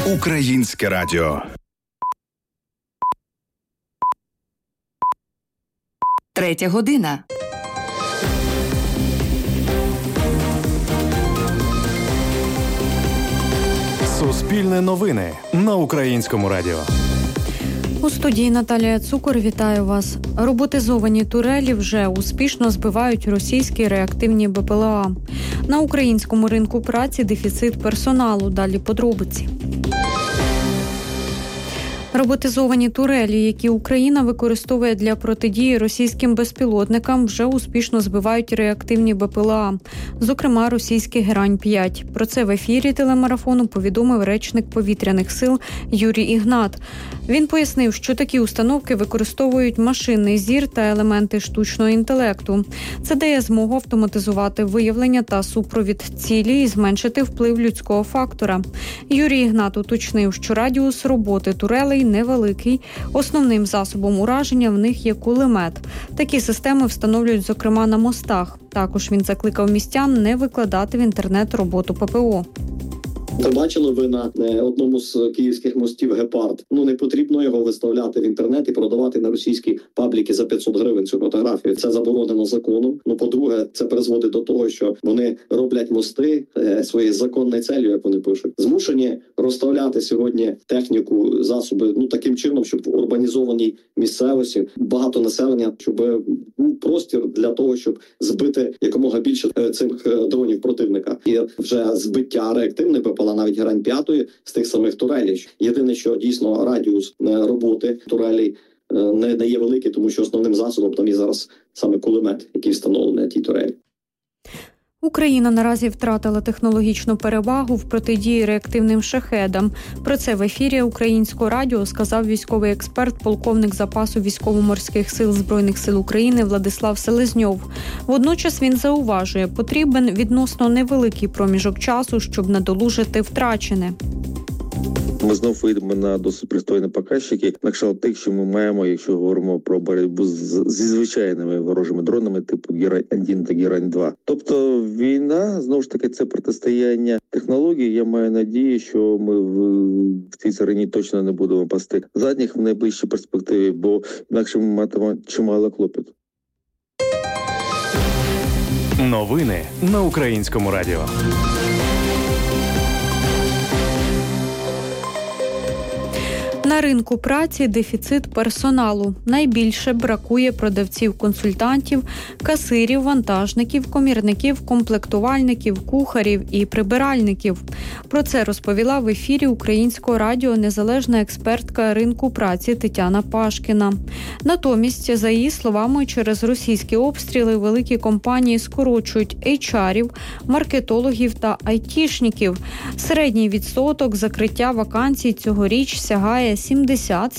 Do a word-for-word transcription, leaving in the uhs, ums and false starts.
Українське радіо. Третя година. Суспільне новини на Українському радіо. У студії Наталія Цукор, вітаю вас. Роботизовані турелі вже успішно збивають російські реактивні БПЛА. На українському ринку праці дефіцит персоналу. Далі подробиці. Роботизовані турелі, які Україна використовує для протидії російським безпілотникам, вже успішно збивають реактивні БПЛА, зокрема російський Герань п'ять. Про це в ефірі телемарафону повідомив речник повітряних сил Юрій Ігнат. Він пояснив, що такі установки використовують машинний зір та елементи штучного інтелекту. Це дає змогу автоматизувати виявлення та супровід цілі і зменшити вплив людського фактора. Юрій Ігнат уточнив, що радіус роботи турелей невеликий. Основним засобом ураження в них є кулемет. Такі системи встановлюють, зокрема, на мостах. Також він закликав містян не викладати в інтернет роботу ППО. Та бачили ви на одному з київських мостів гепард. Ну, не потрібно його виставляти в інтернет і продавати на російські пабліки за п'ятсот гривень цю фотографію. Це заборонено законом. Ну, по-друге, це призводить до того, що вони роблять мости е, своєю законною целью, як вони пишуть. Змушені розставляти сьогодні техніку, засоби, ну, таким чином, щоб в урбанізованій місцевості багато населення, щоб був простір для того, щоб збити якомога більше е, цих е, дронів противника. І вже збиття реактивних БПЛА, навіть Герань п'ятої, з тих самих турелей. Єдине, що дійсно радіус роботи турелей не, не є великий, тому що основним засобом там є зараз саме кулемет, який встановлений на тій турелі. Україна наразі втратила технологічну перевагу в протидії реактивним шахедам. Про це в ефірі Українського радіо сказав військовий експерт, полковник запасу військово-морських сил Збройних сил України Владислав Селезньов. Водночас він зауважує, потрібен відносно невеликий проміжок часу, щоб надолужити втрачене. Ми знов вийдемо на досить пристойні показники, на кшталт тих, що ми маємо, якщо говоримо про боротьбу з, зі звичайними ворожими дронами, типу Герань один та Герань два. Тобто війна, знову ж таки, це протистояння технологій. Я маю надію, що ми в, в цій царині точно не будемо пасти задніх в найближчій перспективі, бо інакше ми матимемо чимало клопоту. Новини на Українському радіо. На ринку праці дефіцит персоналу. Найбільше бракує продавців-консультантів, касирів, вантажників, комірників, комплектувальників, кухарів і прибиральників. Про це розповіла в ефірі Українського радіо незалежна експертка ринку праці Тетяна Пашкіна. Натомість, за її словами, через російські обстріли великі компанії скорочують ейч арів, маркетологів та айтішників. Середній відсоток закриття вакансій цьогоріч сягає сімдесят